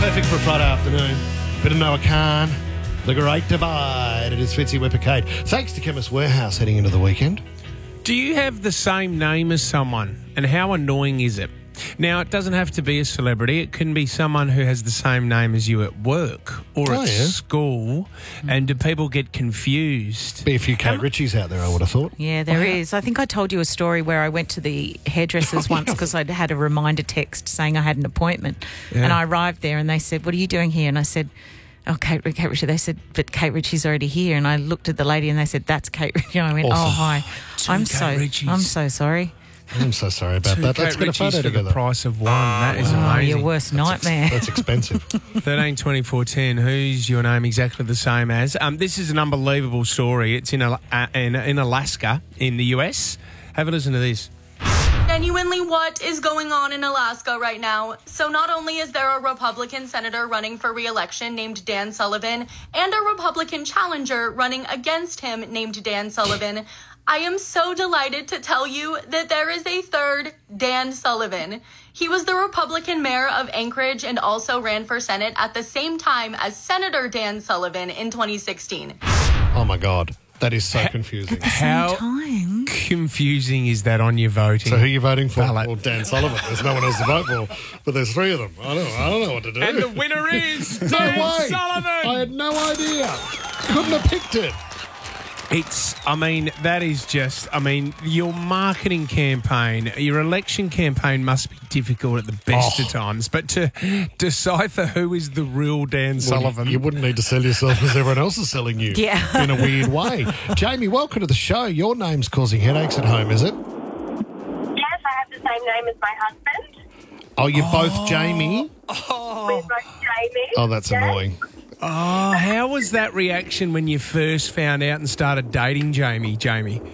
Perfect for a Friday afternoon. Bit of Noah Khan, The Great Divide. It is Fitzy Whipper Kate. Thanks to Chemist Warehouse heading into the weekend. Do you have the same name as someone, and how annoying is it? Now, it doesn't have to be a celebrity. It can be someone who has the same name as you at work or at school. And do people get confused? Be a few Kate Richies out there, I would have thought. Yeah, there is. I think I told you a story where I went to the hairdressers once because I'd had a reminder text saying I had an appointment. Yeah. And I arrived there and they said, "What are you doing here?" And I said, "Oh, Kate Ritchie." They said, "But Kate Ritchie's already here." And I looked at the lady and they said, "That's Kate Ritchie." And I went, Awesome. "Oh, hi. I'm Kate so sorry." I'm so sorry about that. Let's get a photo for together. the price of one. That is Oh, amazing. your worst nightmare. That's expensive. 13 24 10. Who's your name exactly the same as? This is an unbelievable story. It's in Alaska, in the US. Have a listen to this. Genuinely, what is going on in Alaska right now? So not only is there a Republican senator running for re-election named Dan Sullivan and a Republican challenger running against him named Dan Sullivan, I am so delighted to tell you that there is a third Dan Sullivan. He was the Republican mayor of Anchorage and also ran for Senate at the same time as Senator Dan Sullivan in 2016. Oh, my God. That is so confusing. How Time. confusing is that on your voting? So who are you voting for? Ballot. Well, Dan Sullivan. There's no one else to vote for, but there's three of them. I don't know what to do. And the winner is No Dan way. Sullivan. I had no idea. Couldn't have picked it. That is just, your marketing campaign, your election campaign must be difficult at the best of times, but to decipher who is the real Dan Sullivan. You wouldn't need to sell yourself as everyone else is selling you. Yeah. In a weird way. Jamie, welcome to the show. Your name's causing headaches at home, is it? Yes, I have the same name as my husband. Oh, you're both Jamie? We're both Jamie. Oh, that's Yes. annoying. Oh, how was that reaction when you first found out and started dating Jamie? Well, when he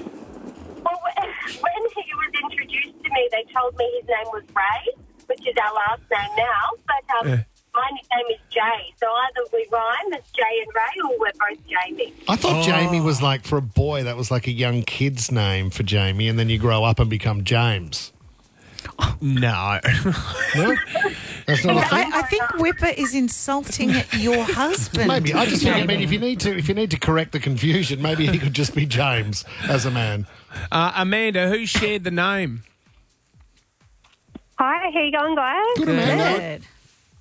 was introduced to me, they told me his name was Ray, which is our last name now. But my nickname is Jay. So either we rhyme as Jay and Ray, or we're both Jamie. I thought Jamie was like, for a boy, that was like a young kid's name for Jamie, and then you grow up and become James. No. No? That's not a thing? I think Whipper is insulting your husband. Maybe. I just think, if you need to correct the confusion, maybe he could just be James as a man. Amanda, who shared the name? Hi, how you going, guys? Good, Amanda. Good.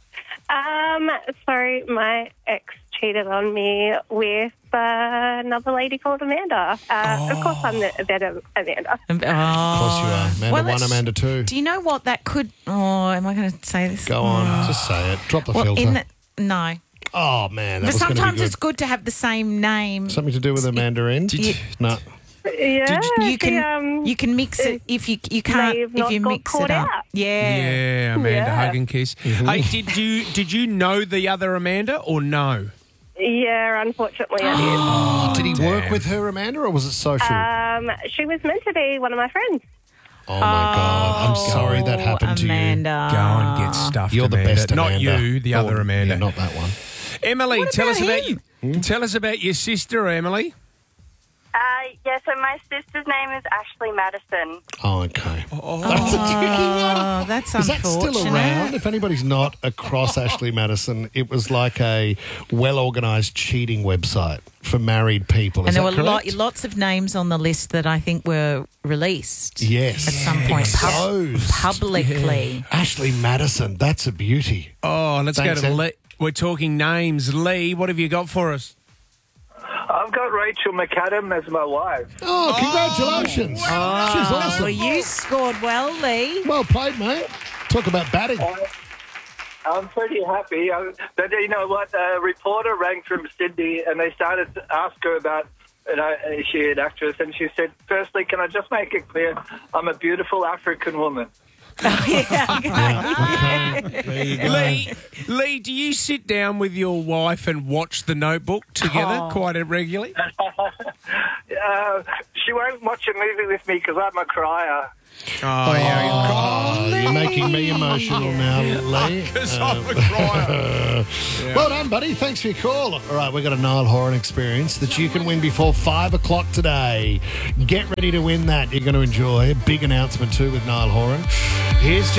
So my ex cheated on me with another lady called Amanda. Of course, I'm the better Amanda. Of course you are. Amanda Well, 1, Amanda 2. Do you know what that could... Oh, am I going to say this? Go on. Just say it. Drop the filter. No. Oh, man. That But was going to be sometimes good. it's good to have the same name. Something to do with Amanda N? No. Yeah, You can mix it if you can't may have if not you got mix caught it up. out. Yeah. Yeah, Amanda, Yeah. hug and kiss. Hey, did you know the other Amanda or no? Yeah, unfortunately, I Did he work damn. with her, Amanda, or was it social? did. She was meant to be one of my friends. Oh, my God. I'm sorry that happened Amanda. Go and get stuffed, to you. You're the Amanda. best Amanda. Not you, the other Amanda. Yeah, not that one. Emily, What tell us about about you. Tell us about your sister, Emily. Yeah, so my sister's name is Ashley Madison. Oh, okay. That's a tricky one. Oh, that's Is that unfortunate. still around? If anybody's not across Ashley Madison, it was like a well-organised cheating website for married people. Is And there that were correct? lots of names on the list that I think were released. Yes. At some point. Exposed. Publicly. Ashley Madison, that's a beauty. Oh, let's Thanks, go to Em. Lee. We're talking names. Lee, what have you got for us? I've got Rachel McAdam as my wife. Oh, congratulations. She's awesome. Well, you scored well, Lee. Well played, mate. Talk about batting. I'm pretty happy. But you know what? A reporter rang from Sydney and they started to ask her about, is she an actress? And she said, firstly, can I just make it clear, I'm a beautiful African woman. Okay, there you go. Lee, do you sit down with your wife and watch The Notebook together quite regularly? She won't watch a movie with me because I'm a crier. Oh, yeah. Oh, you're making me emotional now, Lee. Because I'm a crier. Well done, buddy. Thanks for your call. All right, we've got a Niall Horan experience that you can win before 5 o'clock today. Get ready to win that. You're going to enjoy a big announcement too with Niall Horan. Here's